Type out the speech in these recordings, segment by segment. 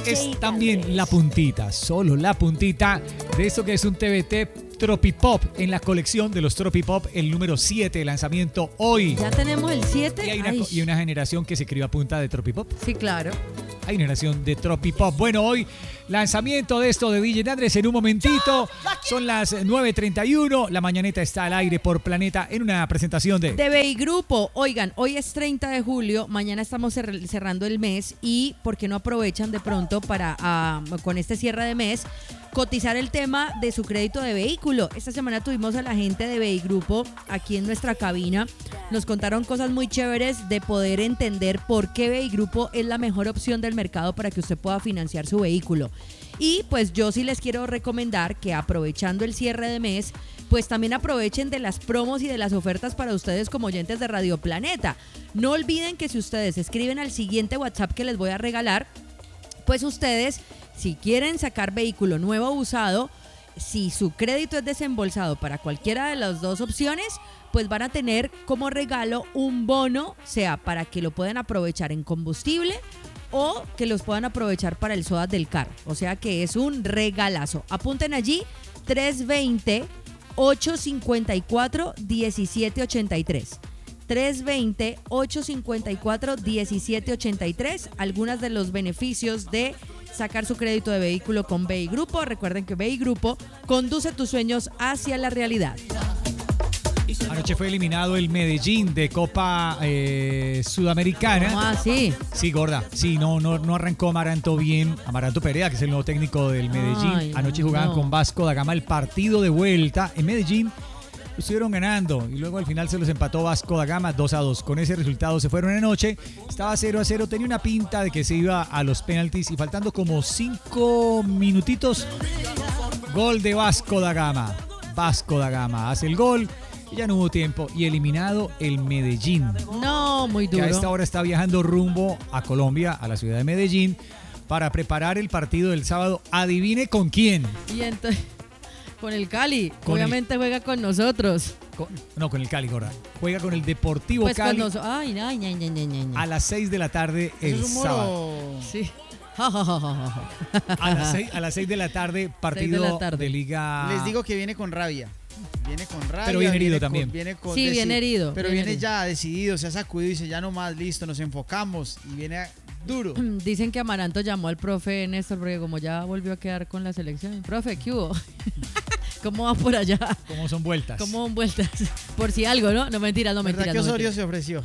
es también la puntita, solo la puntita de esto que es un TBT Tropipop en la colección de los Tropipop, el número 7 de lanzamiento hoy. Ya tenemos el 7. Y hay una generación que se crió a punta de Tropipop. Sí, claro. Hay una generación de Tropipop. Bueno, hoy lanzamiento de esto de DJ Andrés en un momentito. Son las 9:31. La mañaneta está al aire por Planeta en una presentación de BI Grupo. Oigan, hoy es 30 de julio, mañana estamos cerrando el mes y ¿por qué no aprovechan de pronto para, con este cierre de mes, cotizar el tema de su crédito de vehículo? Esta semana tuvimos a la gente de BI Grupo aquí en nuestra cabina. Nos contaron cosas muy chéveres de poder entender por qué BI Grupo es la mejor opción del mercado para que usted pueda financiar su vehículo. Y pues yo sí les quiero recomendar que aprovechando el cierre de mes, pues también aprovechen de las promos y de las ofertas para ustedes como oyentes de Radio Planeta. No olviden que si ustedes escriben al siguiente WhatsApp que les voy a regalar, pues ustedes, si quieren sacar vehículo nuevo o usado, si su crédito es desembolsado para cualquiera de las dos opciones, pues van a tener como regalo un bono, sea para que lo puedan aprovechar en combustible o que los puedan aprovechar para el SOAT del carro. O sea que es un regalazo. Apunten allí 320-854-1783. 320-854-1783. Algunas de los beneficios de sacar su crédito de vehículo con BI Grupo. Recuerden que BI Grupo conduce tus sueños hacia la realidad. Anoche fue eliminado el Medellín de Copa Sudamericana. Ah, sí. Sí, gorda. Sí, no arrancó Amaranto bien. Amaranto Perea, que es el nuevo técnico del Medellín. Ay, Anoche jugaban con Vasco da Gama el partido de vuelta en Medellín. Estuvieron ganando y luego al final se los empató Vasco da Gama 2-2. Con ese resultado se fueron anoche. Estaba 0-0. Tenía una pinta de que se iba a los penaltis y faltando como 5 minutitos, gol de Vasco da Gama. Vasco da Gama hace el gol. Y ya no hubo tiempo y eliminado el Medellín. No, muy duro. Que a esta hora está viajando rumbo a Colombia, a la ciudad de Medellín, para preparar el partido del sábado. Adivine con quién. Y entonces, con el Cali. Obviamente juega con nosotros. Con el Cali, gorda. Juega con el Deportivo pues Cali. Ay, a las 6 de la tarde el sábado. Sí. A las 6 de la tarde, partido de Liga. Les digo que viene con rabia. Viene con rabia. Pero viene herido también. Sí, viene herido. Pero viene ya decidido, se ha sacudido y dice ya no más, listo, nos enfocamos. Y viene duro. Dicen que Amaranto llamó al profe Néstor porque como ya volvió a quedar con la selección. Profe, ¿qué hubo? ¿Cómo va por allá? ¿Cómo son vueltas? Por si algo, ¿no? No mentiras, no mentiras. ¿Verdad que Osorio se ofreció?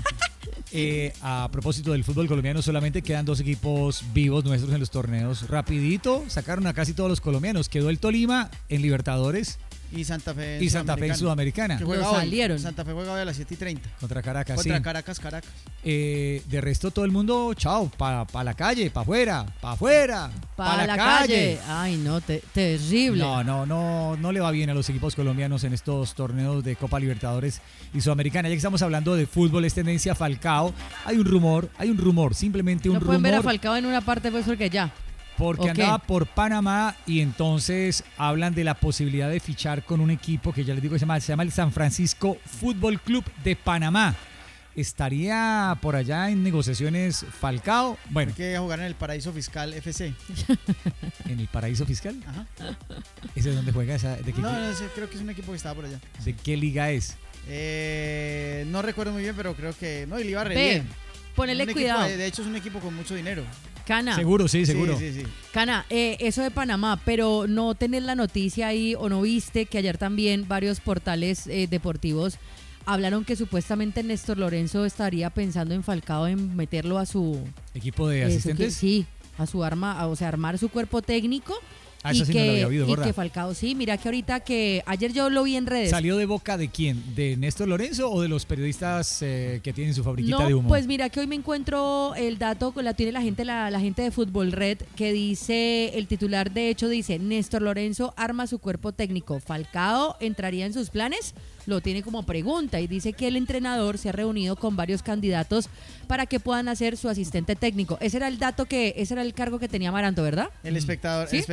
A propósito del fútbol colombiano, solamente quedan 2 equipos vivos nuestros en los torneos. Rapidito, sacaron a casi todos los colombianos. Quedó el Tolima en Libertadores. Y Santa Fe en Sudamericana. Que juega salieron. Hoy. Santa Fe juega hoy a las 7:30. Contra Caracas, Caracas. De resto, todo el mundo, chao, para la calle, para afuera, para la calle. Ay, no, terrible. No le va bien a los equipos colombianos en estos torneos de Copa Libertadores y Sudamericana. Ya que estamos hablando de fútbol, es tendencia Falcao. Hay un rumor, simplemente un rumor. No pueden ver a Falcao en una parte, pues porque ya. Porque andaba por Panamá y entonces hablan de la posibilidad de fichar con un equipo que ya les digo que se llama el San Francisco Fútbol Club de Panamá. ¿Estaría por allá en negociaciones Falcao? Bueno. Hay que jugar en el Paraíso Fiscal FC. ¿En el Paraíso Fiscal? Ajá. ¿Ese es donde juega? No, creo que es un equipo que estaba por allá. ¿De qué liga es? No recuerdo muy bien, pero creo que... No, y le iba re bien. Ponele cuidado. De hecho, es un equipo con mucho dinero. Cana. Seguro. Sí. Cana, eso de Panamá, pero no tenés la noticia ahí o no viste que ayer también varios portales deportivos hablaron que supuestamente Néstor Lorenzo estaría pensando en Falcao en meterlo a su equipo de asistentes. Sí, a su armar su cuerpo técnico. Eso sí no lo había oído, y que Falcao, sí, mira que ahorita que ayer yo lo vi en redes. ¿Salió de boca de quién? ¿De Néstor Lorenzo o de los periodistas que tienen su fabriquita de humo? Pues mira que hoy me encuentro el dato, tiene la gente de Fútbol Red, que dice, el titular de hecho dice, Néstor Lorenzo arma su cuerpo técnico, ¿Falcao entraría en sus planes? Lo tiene como pregunta y dice que el entrenador se ha reunido con varios candidatos para que puedan hacer su asistente técnico. Ese era el cargo que tenía Amaranto, ¿verdad? El espectador, ¿sí? El espectador dice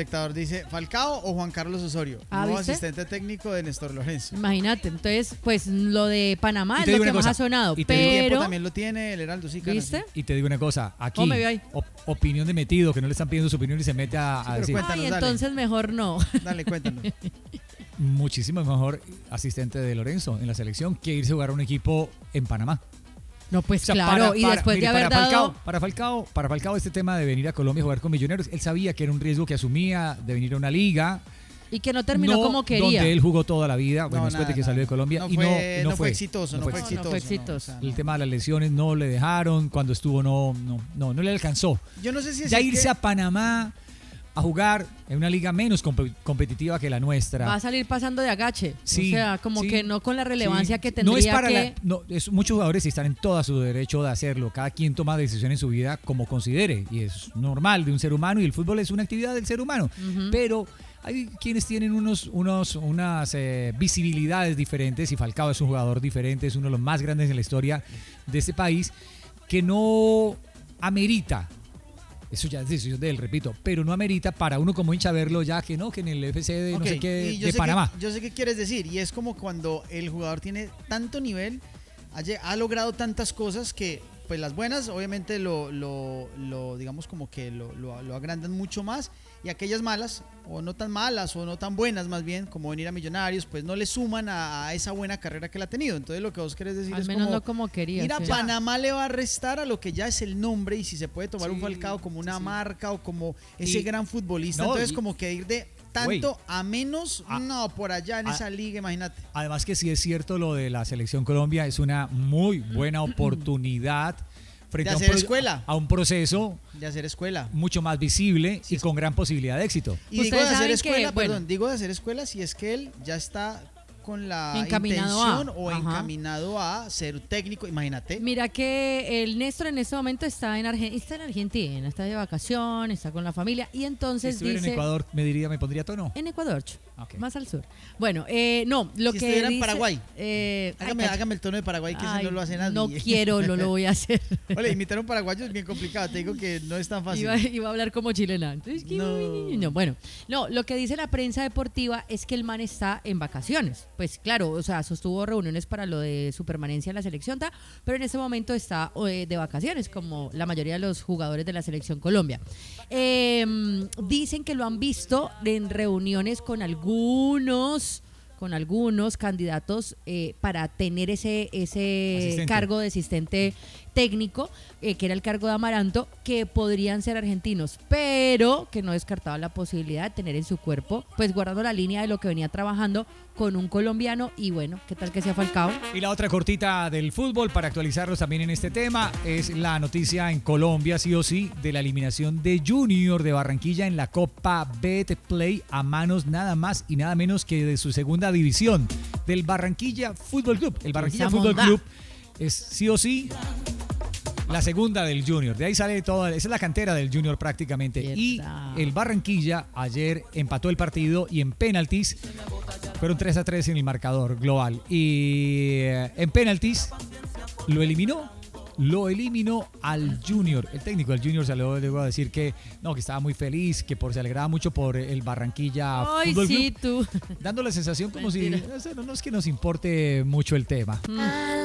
dice Falcao o Juan Carlos Osorio, nuevo ¿viste? asistente técnico de Néstor Lorenzo. Imagínate, entonces, pues lo de Panamá Y es te lo digo que una más cosa, ha sonado, y te digo- El tiempo pero, también lo tiene el Heraldo, sí, Canas, ¿viste? sí. Y te digo una cosa, aquí, ¿Cómo me vio ahí? opinión de metido, que no le están pidiendo su opinión y se mete a pero decir cuéntanos, Ay, dale. entonces mejor no. Dale, cuéntanos. muchísimo mejor asistente de Lorenzo en la selección que irse a jugar a un equipo en Panamá. No, pues O sea, claro, y después mire, de haber para dado... para Falcao este tema de venir a Colombia a jugar con Millonarios, él sabía que era un riesgo que asumía de venir a una liga. Y que no terminó no como quería. donde él jugó toda la vida, bueno, No, después de nada, que salió de Colombia. No y fue, no no fue exitoso, no fue No, no exitoso. fue exitoso. o sea, El no. tema de las lesiones no le dejaron, cuando estuvo no le alcanzó. Yo no sé si es Ya que- irse a Panamá a jugar en una liga menos competitiva que la nuestra. Va a salir pasando de agache. Sí, O sea, como sí, que no con la relevancia sí. que tendría No es para que... muchos jugadores están en todo su derecho de hacerlo. Cada quien toma decisiones en su vida como considere. Y es normal de un ser humano. Y el fútbol es una actividad del ser humano. Ujú. Pero hay quienes tienen unas visibilidades diferentes. Y Falcao es un jugador diferente. Es uno de los más grandes en la historia de este país. Que no amerita. Eso ya es decisión de él, repito, pero no amerita para uno como hincha verlo ya que no, que en el FC de no Ok, sé qué y yo de sé Panamá. yo sé qué quieres decir, y es como cuando el jugador tiene tanto nivel, ha logrado tantas cosas que, pues las buenas, obviamente digamos como que lo agrandan mucho más, y aquellas malas, o no tan malas, o no tan buenas más bien, como venir a Millonarios, pues no le suman a esa buena carrera que él ha tenido. Entonces lo que vos querés decir Al es menos como, no como quería. ir a sí. Panamá le va a restar a lo que ya es el nombre, y si se puede tomar un Sí, Falcao como una sí. marca o como ese Y- gran futbolista, no, entonces y- como que ir de tanto a menos, no, por allá en esa liga, imagínate. Además que sí es cierto lo de la Selección Colombia, es una muy buena oportunidad frente De a un, hacer escuela. a un proceso De hacer escuela. mucho más visible y con gran posibilidad de éxito. Y digo de Ustedes hacer saben que, escuela, bueno. perdón, digo de hacer escuela si es que él ya está con la Encaminado intención a, o ajá. encaminado a ser técnico, imagínate. Mira que el Néstor en este momento está en Argentina, está de vacaciones, está con la familia y Si entonces estuviera dice... en Ecuador, me pondría tono. En Ecuador, Ok. más al sur. Bueno, no, lo Si que estuviera en dice... Paraguay. Hágame Hágame el tono de Paraguay, que ese no lo hace nadie. No quiero, no lo voy a hacer. Hola, imitar a un paraguayo es bien complicado, te digo que no es tan fácil. Iba a hablar como chilena. Entonces, No. bueno, no, lo que dice la prensa deportiva es que el man está en vacaciones. Pues claro, o sea, sostuvo reuniones para lo de su permanencia en la selección, pero en este momento está de vacaciones, como la mayoría de los jugadores de la selección Colombia. Dicen que lo han visto en reuniones con algunos candidatos para tener ese Asistente. cargo de asistente técnico, que era el cargo de Amaranto, que podrían ser argentinos, pero que no descartaba la posibilidad de tener en su cuerpo, pues guardando la línea de lo que venía trabajando con un colombiano. Y bueno, ¿qué tal que sea Falcao? Y la otra cortita del fútbol, para actualizarlos también en este tema, es la noticia en Colombia, sí o sí, de la eliminación de Junior de Barranquilla en la Copa Betplay a manos nada más y nada menos que de su segunda división, del Barranquilla Fútbol Club. El Barranquilla Esa Fútbol monda. Club es sí o sí la segunda del Junior. De ahí sale toda, esa es la cantera del Junior prácticamente. Y Verdad. el Barranquilla ayer empató el partido y en penaltis fueron 3-3 en el marcador global. Y en penaltis lo eliminó al Junior. El técnico del Junior salió luego a decir que no, que estaba muy feliz, que se alegraba mucho por el Barranquilla Ay, Fútbol sí, Club, tú. dando la sensación como Mentira. si no es que nos importe mucho el tema.